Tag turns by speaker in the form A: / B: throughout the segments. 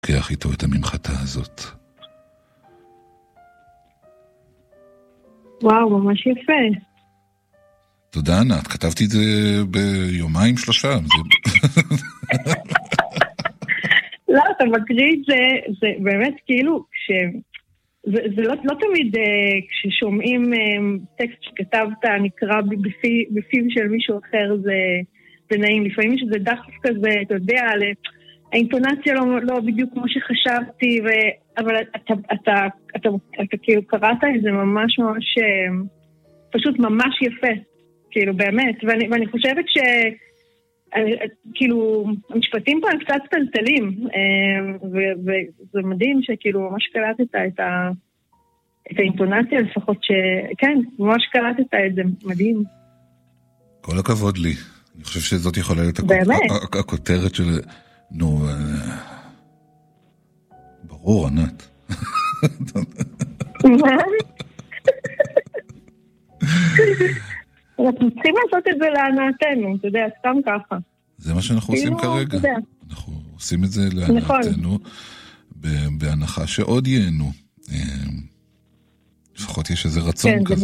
A: לוקח איתו את הממחטה הזאת.
B: וואו, ממש יפה.
A: תודה ענת, כתבתי את זה ביומיים 3.
B: לא, אתה מקריא את זה, זה באמת כאילו, זה לא תמיד כששומעים טקסט שכתבת נקרא בפיו של מישהו אחר, זה נעים. לפעמים שזה דחף כזה, אתה יודע, האינטונציה לא בדיוק כמו שחשבתי, אבל אתה כאילו קראת את זה ממש ממש, פשוט ממש יפה, כאילו באמת, ואני חושבת כאילו, המשפטים פה הם קצת טלטלים, וזה מדהים שכאילו ממש קלטת את האינטונציה, לפחות כן, ממש קלטת את זה, מדהים.
A: כל הכבוד לי. אני חושב שזאת יכולה להיות הכותרת של... נו, ברור, ענת.
B: מה? אנחנו צריכים לעשות את זה להנאתנו, אתה יודע, סתם ככה.
A: זה מה שאנחנו עושים כרגע. אנחנו עושים את זה להנאתנו, בהנחה שעוד ייהנו. לפחות יש איזה רצון כזה.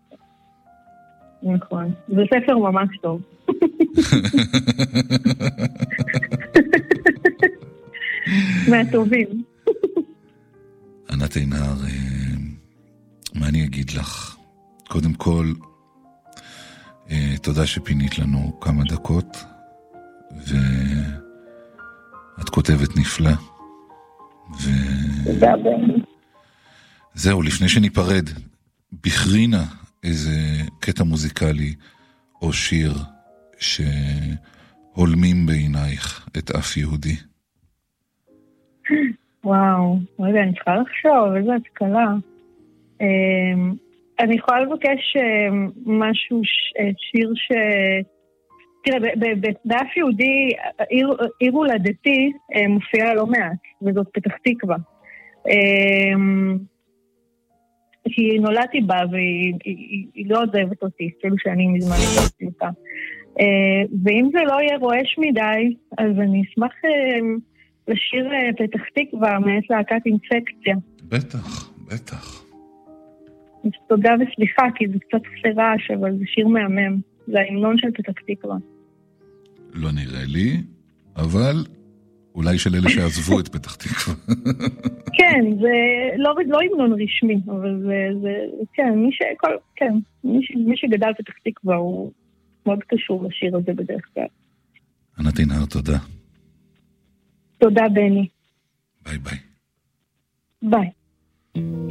B: נכון, זה ספר ממש טוב. מהטובים.
A: ענת עינר, מה אני אגיד לך? קודם כל, תודה שפינית לנו כמה דקות, ואת כותבת נפלא.
B: תודה בני.
A: זהו, לפני שניפרד, בחרינה איזה קטע מוזיקלי או שיר שהולמים בעינייך את אף יהודי.
B: וואו, לא יודע, אני צריכה לחשוב, איזו התקלה. אני יכולה לבקש משהו, שיר תראה, בדף יהודי, עיר הולדתי מופיעה לא מעט, וזאת פתח תקווה. כי נולדתי בה, והיא לא עוזבת אותי, אפילו שאני מזמן עוזבתי אותה. ואם זה לא יהיה רועש מדי, אז אני אשמח לשיר פתח תקווה מאת להקת אינפקציה.
A: בטח, בטח.
B: אז תודה וסליחה, כי זה קצת רעש, אבל זה שיר מהמם. זה ההמנון של פתח תקווה.
A: לא נראה לי, אבל אולי של אלה שעזבו את פתח תקווה.
B: כן, זה לא המנון רשמי, אבל זה כן, מי שגדל פתח תקווה הוא מאוד קשור לשיר הזה בדרך כלל.
A: ענת עינר, תודה.
B: תודה בני.
A: ביי ביי.
B: ביי.